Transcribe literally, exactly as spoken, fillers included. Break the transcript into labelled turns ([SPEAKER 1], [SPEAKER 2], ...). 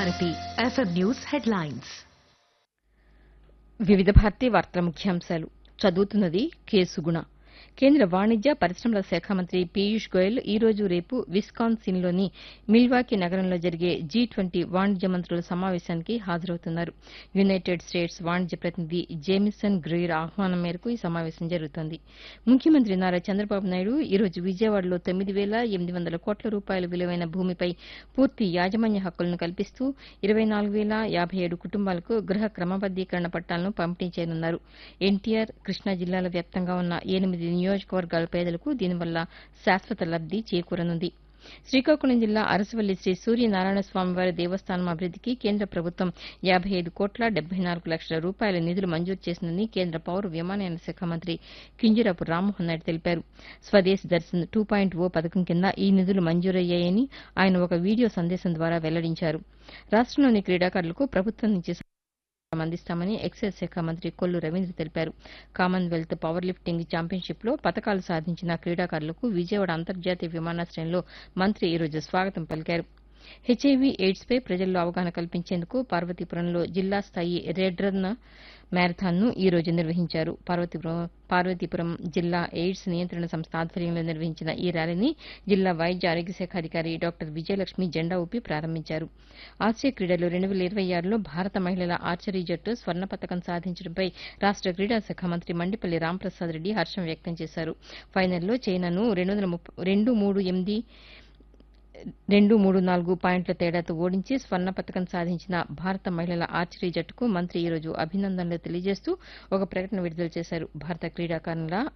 [SPEAKER 1] Bharati FM news headlines.
[SPEAKER 2] వివిధ భారతి వార్తల ముఖ్యాంశాలు చదువుతున్నది కేసుగుణ. కేంద్ర వాణిజ్య పరిశ్రమల శాఖ మంత్రి పీయూష్ గోయల్ ఈ రోజు రేపు విస్కాన్సిన్లోని మిల్వాకీ నగరంలో జరిగే జీ ట్వంటీ వాణిజ్య మంత్రుల సమావేశానికి హాజరవుతున్నారు. యునైటెడ్ స్టేట్స్ వాణిజ్య ప్రతినిధి జేమిసన్ గ్రీర్ ఆహ్వానం మేరకు ఈ సమావేశం జరుగుతోంది. ముఖ్యమంత్రి నారా చంద్రబాబు నాయుడు ఈ రోజు విజయవాడలో తొమ్మిది వేల ఎనిమిది వందల కోట్ల రూపాయల విలువైన భూమిపై పూర్తి యాజమాన్య హక్కులను కల్పిస్తూ ఇరవై నాలుగు వేల యాబై ఏడు కుటుంబాలకు గృహ క్రమబద్దీకరణ పట్టాలను పంపిణీ చేయనున్నారు. ఎన్టీఆర్, కృష్ణా జిల్లాల వ్యాప్తంగా ఉన్న ఎనిమిది నియోజకవర్గాల పేదలకు దీనివల్ల శాశ్వత లబ్ది చేకూరనుంది. శ్రీకాకుళం జిల్లా అరసవల్లి శ్రీ సూర్యనారాయణ స్వామివారి దేవస్థానం అభివృద్దికి కేంద్ర ప్రభుత్వం యాబై ఐదు కోట్ల డెబ్బై నాలుగు లక్షల రూపాయల నిధులు మంజూరు చేసిందని కేంద్ర పౌర విమానయాన శాఖ మంత్రి కింజరాపు రామ్మోహన్ నాయుడు తెలిపారు. స్వదేశ్ దర్శన్ టూ పాయింట్ ఓ పథకం కింద ఈ నిధులు మంజూరయ్యాయని ఆయన ఒక వీడియో సందేశం ద్వారా వెల్లడించారు. రాష్టంలోని క్రీడాకారులకు ప్రభుత్వం నుంచి అందిస్తామని ఎక్సైజ్ శాఖ మంత్రి కొల్లు రవీంద్ర తెలిపారు. కామన్వెల్త్ పవర్ లిఫ్టింగ్ ఛాంపియన్షిప్లో పతకాలు సాధించిన క్రీడాకారులకు విజయవాడ అంతర్జాతీయ విమానాశ్రయంలో మంత్రి ఈ రోజు స్వాగతం పలికారు. హెచ్ఐవీ ఎయిడ్స్పై ప్రజల్లో అవగాహన కల్పించేందుకు పార్వతీపురంలో జిల్లా స్థాయి రెడ్ రన్ మ్యారథాన్ను ఈ రోజు నిర్వహించారు. పార్వతీపురం పార్వతీపురం జిల్లా ఎయిడ్స్ నియంత్రణ సంస్థ ఆధ్వర్యంలో నిర్వహించిన ఈ ర్యాలీని జిల్లా వైద్య ఆరోగ్య శాఖ అధికారి డాక్టర్ విజయలక్ష్మి జెండా ఊపి ప్రారంభించారు. ఆసియా క్రీడలు రెండు వేల ఇరవై ఆరులో భారత మహిళల ఆర్చరీ జట్టు స్వర్ణ పతకం సాధించడంపై రాష్ట క్రీడా శాఖ మంత్రి మండిపల్లి రాంప్రసాద్ రెడ్డి హర్షం వ్యక్తం చేశారు. ఫైనల్లో చైనాను రెండు వందల రెండు మూడు ఎనిమిది రెండు మూడు నాలుగు పాయింట్ల తేడాతో ఓడించి స్వర్ణ పతకం సాధించిన భారత మహిళల ఆర్చరీ జట్టుకు మంత్రి ఈ రోజు అభినందనలు తెలియజేస్తూ ఒక ప్రకటన విడుదల చేశారు. భారత క్రీడాకారుల